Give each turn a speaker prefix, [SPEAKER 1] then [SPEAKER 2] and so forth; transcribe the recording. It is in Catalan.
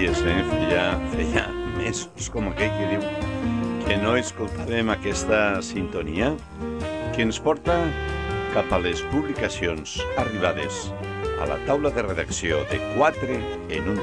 [SPEAKER 1] dies, feia mesos, com aquell que diu, que no escoltàvem aquesta sintonia que ens porta cap a les publicacions arribades a la taula de redacció de 4 en un